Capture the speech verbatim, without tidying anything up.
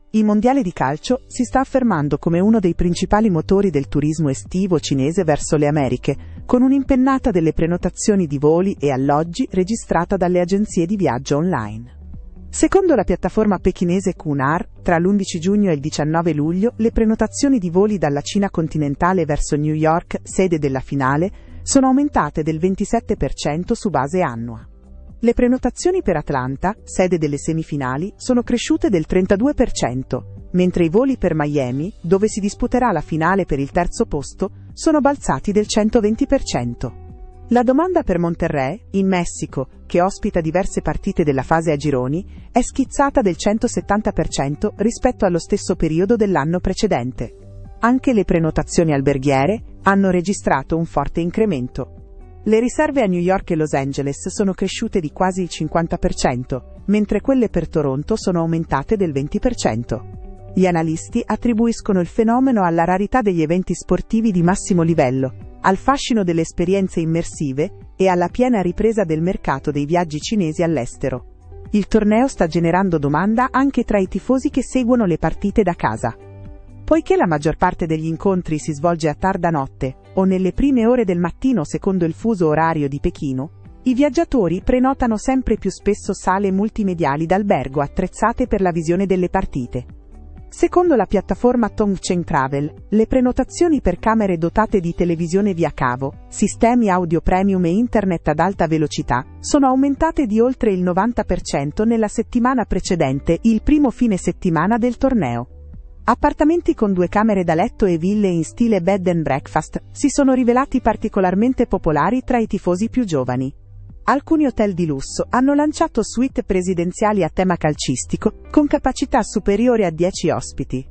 Il mondiale di calcio si sta affermando come uno dei principali motori del turismo estivo cinese verso le Americhe, con un'impennata delle prenotazioni di voli e alloggi registrata dalle agenzie di viaggio online. Secondo la piattaforma pechinese Qunar, tra l'undici giugno e il diciannove luglio, le prenotazioni di voli dalla Cina continentale verso New York, sede della finale, sono aumentate del ventisette per cento su base annua. Le prenotazioni per Atlanta, sede delle semifinali, sono cresciute del trentadue per cento, mentre i voli per Miami, dove si disputerà la finale per il terzo posto, sono balzati del centoventi per cento. La domanda per Monterrey, in Messico, che ospita diverse partite della fase a gironi, è schizzata del centosettanta per cento rispetto allo stesso periodo dell'anno precedente. Anche le prenotazioni alberghiere hanno registrato un forte incremento. Le riserve a New York e Los Angeles sono cresciute di quasi il cinquanta per cento, mentre quelle per Toronto sono aumentate del venti per cento. Gli analisti attribuiscono il fenomeno alla rarità degli eventi sportivi di massimo livello, al fascino delle esperienze immersive e alla piena ripresa del mercato dei viaggi cinesi all'estero. Il torneo sta generando domanda anche tra i tifosi che seguono le partite da casa. Poiché la maggior parte degli incontri si svolge a tarda notte o nelle prime ore del mattino secondo il fuso orario di Pechino, i viaggiatori prenotano sempre più spesso sale multimediali d'albergo attrezzate per la visione delle partite. Secondo la piattaforma Tongcheng Travel, le prenotazioni per camere dotate di televisione via cavo, sistemi audio premium e internet ad alta velocità sono aumentate di oltre il novanta per cento nella settimana precedente il primo fine settimana del torneo. Appartamenti con due camere da letto e ville in stile bed and breakfast si sono rivelati particolarmente popolari tra i tifosi più giovani. Alcuni hotel di lusso hanno lanciato suite presidenziali a tema calcistico, con capacità superiore a dieci ospiti.